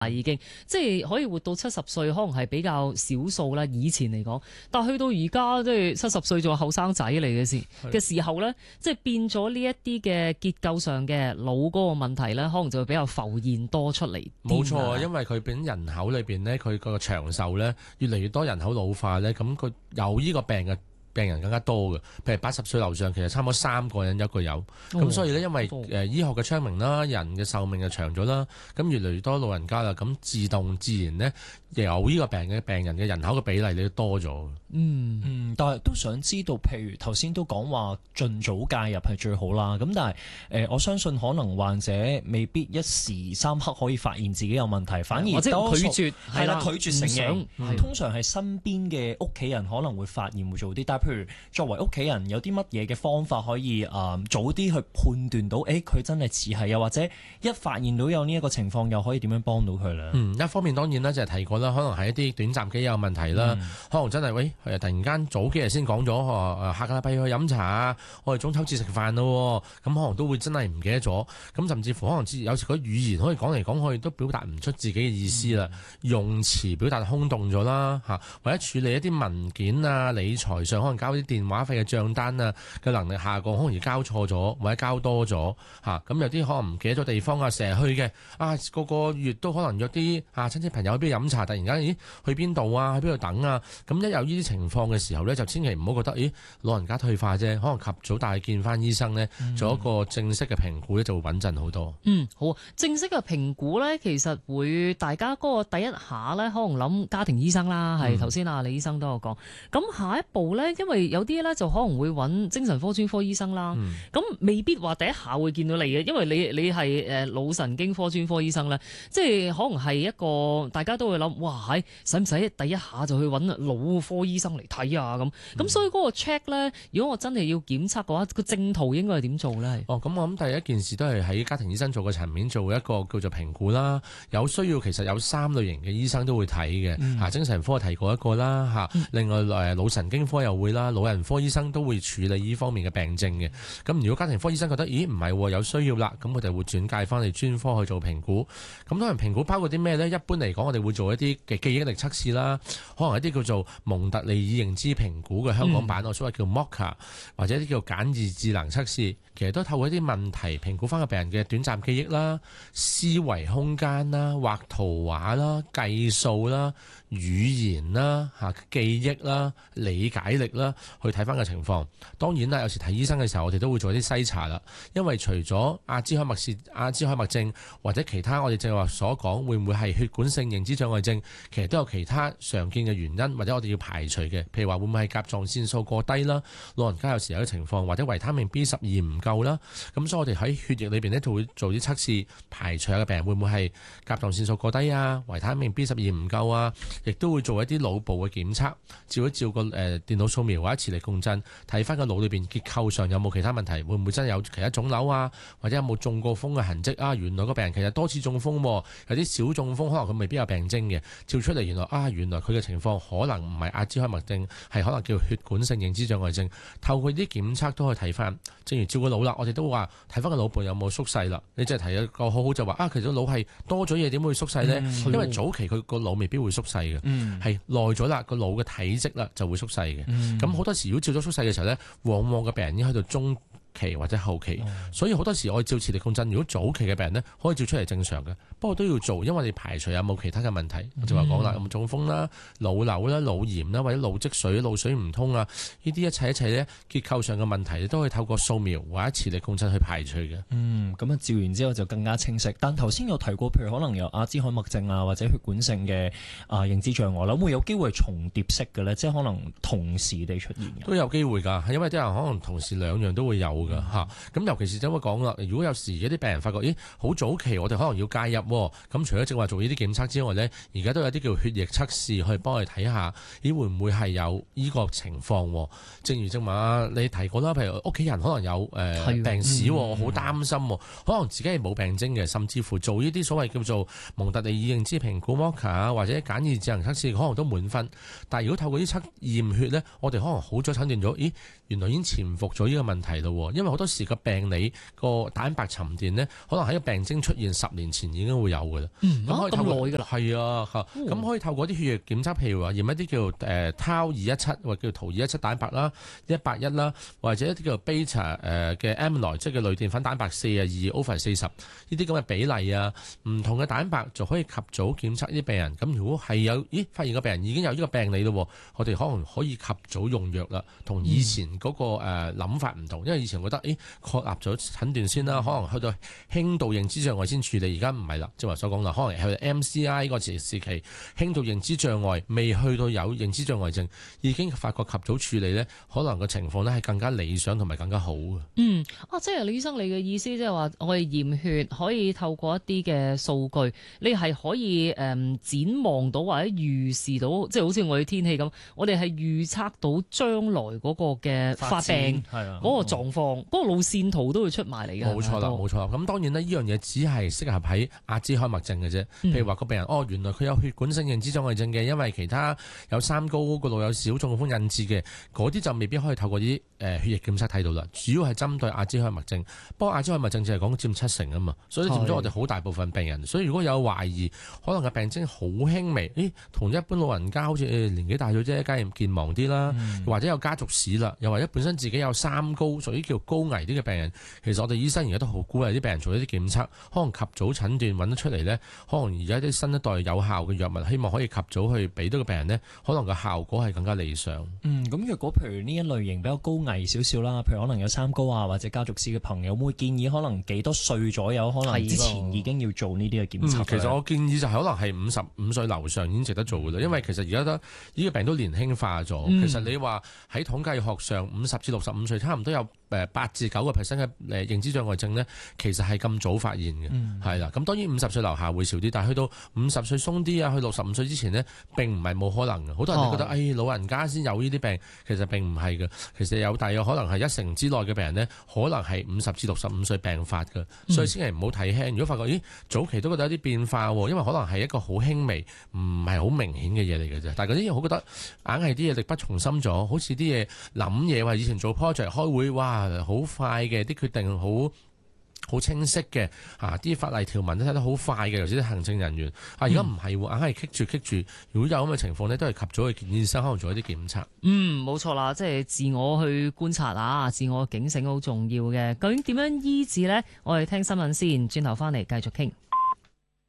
已經即係可以活到70歲，可能係比較少數啦。以前嚟講，但係去到而家即係70歲仲係後生仔嚟嘅時候咧，即係變咗呢一啲嘅結構上嘅老嗰個問題咧，可能就會比較浮現多出嚟。 冇錯，因為佢變人口裏邊咧，佢個長壽咧越嚟越多人口老化咧，咁佢有呢個病嘅病人更加多嘅，譬如80歲樓上，其實差唔多3個人一個有。咁所以咧，因為醫學嘅昌明啦，人嘅壽命就長咗啦，咁越嚟越多老人家啦，咁自然咧有呢個病嘅病人嘅人口嘅比例你都多咗。 但係都想知道，譬如頭先都講話盡早介入係最好啦。咁但係我相信可能患者未必一時三刻可以發現自己有問題，反而或者拒絕係啦， 拒絕承認。通常係身邊嘅屋企人可能會發現會早啲。但係譬如作為屋企人，有啲乜嘢嘅方法可以早啲去判斷到，佢真係似係，又或者一發現到有呢一個情況，又可以點樣幫到佢咧？ 一方面當然啦，就係提過啦，可能係一啲短暫記憶有問題啦，可能真係突然間早幾日先講咗，下個禮拜要去飲茶啊，我哋中秋節食飯咯，咁可能都會真係唔記得咗，咁甚至乎可能有時佢語言可以講嚟講去都表達唔出自己嘅意思啦，用詞表達空洞咗啦，或者處理一啲文件啊、理財上可能交啲電話費嘅帳單啊嘅能力下降，可能而交錯咗或者交多咗，咁有啲可能唔記得咗地方啊，成日去嘅個月都可能約啲親戚朋友去邊度飲茶，突然間去邊度啊，去邊度等啊，咁一有呢啲情況嘅時候咧，就千祈唔好覺得老人家退化啫，可能及早帶見翻醫生咧，做一個正式嘅評估咧，就會穩陣好多。 好，正式嘅評估咧，其實會大家嗰個第一下咧，可能諗家庭醫生啦，係頭先李醫生都有講。咁下一步咧，因為有啲咧就可能會揾精神科專科醫生啦，咁未必話第一下會見到你嘅，因為你係腦神經科專科醫生咧，即係可能係一個大家都會諗，哇，使唔使第一下就去揾腦科醫生嚟睇啊？咁所以嗰個 check 咧，如果我真係要檢測嘅話，個正途應該係點做咧？ 咁我諗第一件事都係喺家庭醫生做嘅層面做一個叫做評估啦。有需要其實有3類型嘅醫生都會睇嘅，精神科提過一個啦，另外腦神經科又會啦，老人科醫生都會處理呢方面嘅病症嘅。咁如果家庭科醫生覺得唔係有需要啦，咁我哋會轉介翻嚟專科去做評估。咁當然評估包括啲咩呢？一般嚟講，我哋會做一啲嘅記憶力測試啦，可能一啲叫做蒙特利爾認知評估嘅香港版，我所謂叫 MoCA， 或者一啲叫簡易智能測試，其實都透過一啲問題評估翻個病人嘅短暫記憶啦、思維空間啦、畫圖畫啦、計數啦、語言啦、記憶啦、理解力啦，去睇翻個情況。當然啦，有時睇醫生嘅時候，我哋都會做一啲篩查啦，因為除咗阿茲海默症或者其他我哋正話所講，會唔會係血管性認知障礙症，其實都有其他常見嘅原因，或者我哋要排除嘅，譬如話會唔會係甲狀腺素過低啦，老人家有時有啲情況，或者維他命 B12唔夠啦，咁所以我哋喺血液裏邊呢，就會做啲測試，排除下嘅病人會唔會係甲狀腺素過低啊，維他命 B12唔夠啊，亦都會做一啲腦部嘅檢測，照一照個電腦掃描或者磁力共振，睇翻個腦裏邊結構上有冇其他問題，會唔會真係有其他腫瘤啊，或者有冇中過風嘅痕跡啊？原來個病人其實多次中風，有啲小中風，可能佢未必有病徵嘅，照出嚟原來佢嘅情況可能唔係阿茲海默症，係可能叫血管性認知障礙症。透過啲檢測都可以睇翻，正如照個腦啦，我哋都話睇翻個腦部有冇縮細啦。你即係提一個好好就話其實腦係多咗嘢，點會縮細呢？因為早期佢個腦未必會縮細嘅，係耐咗啦，個腦嘅體積啦就會縮細嘅。咁好多時如果照咗縮細嘅時候呢，往往個病人已經喺度中期或者後期，所以好多時我哋照磁力共振，如果早期嘅病人呢，可以照出嚟正常嘅，不過都要做，因為我哋排除有冇其他嘅問題。我就話講啦，有冇中風啦、腦瘤啦、腦炎啦，或者腦積水、腦水唔通啊，呢啲一切呢結構上嘅問題，你都可以透過掃描或者磁力共振去排除嘅。 咁照完之後就更加清晰。但頭先有提過，譬如可能有阿茲海默症啊，或者血管性嘅認知障礙啦，會有機會重疊式嘅咧，即係可能同時地出現嘅。 都有機會㗎，因為啲人可能同時兩樣都會有。咁尤其是點解講啦？如果有時有啲病人發覺，好早期我哋可能要介入，咁除咗正話做呢啲檢測之外呢，而家都有啲叫血液測試去幫佢睇下，會唔會係有呢個情況？正如正話你提過啦，譬如屋企人可能有病史，我好擔心，可能自己係冇病徵嘅，甚至乎做呢啲所謂叫做蒙特利爾認知評估 MoCA 或者簡易智能測試，可能都滿分。但係如果透過啲驗血呢，我哋可能好早診斷咗，原來已經潛伏咗呢個問題咯。 喎，因為好多時個病理個蛋白沉澱呢，可能喺個病徵出現10年前已經會有㗎啦。 咁耐㗎啦。 係啊，咁可以透過啲血液檢測，譬如話驗一啲叫Tau217或者叫圖217蛋白啦、181啦，或者一啲叫 beta 嘅 amyloid， 即係嘅類澱粉蛋白42 over 40呢啲咁嘅比例啊，唔同嘅蛋白就可以及早檢測呢啲病人。咁如果係發現個病人已經有呢個病理咯，我哋可能可以及早用藥啦，同以前嗰個諗法唔同。因為以前覺得確立咗診斷先啦，可能去到輕度認知障礙先處理，而家唔係啦，即係話所講啦，可能去到 MCI 個時期，輕度認知障礙未去到有認知障礙症，已經發覺及早處理呢，可能個情況呢係更加理想同埋更加好嘅。 即係李醫生，你嘅意思即係話，我哋驗血可以透過一啲嘅數據，你係可以展望到或者預示到，即係好似我哋天氣咁，我哋係預測到將來嗰個嘅發病嗰個狀況，嗰個路線圖都會出埋嚟嘅。 冇錯啦，冇錯啦。咁當然呢樣嘢只係適合喺阿茲海默症嘅啫。譬如話個病人，原來佢有血管性認知障礙症嘅，因為其他有三高個腦有小中風引致嘅，嗰啲就未必可以透過啲血液檢測睇到啦。主要係針對阿茲海默症，不過阿茲海默症就係講佔70%啊嘛，所以佔咗我哋好大部分病人。所以如果有懷疑，可能嘅病徵好輕微，同一般老人家好似年紀大咗啫，梗係健忘啲啦，或者有家族史啦，又或者本身自己有三高，屬於叫高危啲嘅病人，其實我哋醫生而家都好鼓勵啲病人做一啲檢測，可能及早診斷揾得出嚟呢，可能而家啲新一代有效嘅藥物，希望可以及早去俾到個病人呢，可能個效果係更加理想。 咁若果譬如呢一類型比較高危少少啦，譬如可能有三高啊或者家族史嘅朋友，會建議可能幾多歲左右，可能之前已經要做呢啲嘅檢測？ 其實我建議就係可能係55歲樓上已經值得做嘅啦，因為其實而家呢個病都年輕化咗。其實你話喺統計學上，50至65歲差唔多有8至9%嘅認知障礙症呢，其實係咁早發現嘅，係啦。咁當然50歲樓下會少啲，但係去到50歲鬆啲啊，去65歲之前呢，並唔係冇可能嘅。好多人都覺得老人家先有呢啲病，其實並唔係嘅。其實有大約可能係1成之內嘅病人呢，可能係50至65歲病發嘅，所以千祈唔好睇輕。如果發覺早期都覺得有啲變化喎，因為可能係一個好輕微，唔係好明顯嘅嘢嚟嘅啫。但係嗰啲我覺得硬係啲嘢力不從心咗，好似啲嘢諗嘢話以前做 project 開會，哇好快嘅啲決定好清晰嘅，啲法例條文都睇得好快嘅，尤其是啲行政人員而家唔係喎，硬係棘住。如果有咁嘅情況呢，都係及早去見醫生，可能做一啲檢測。 冇錯啦，即係自我去觀察啊，自我警醒好重要嘅。究竟點樣醫治呢？我哋聽新聞先，轉頭翻嚟繼續傾。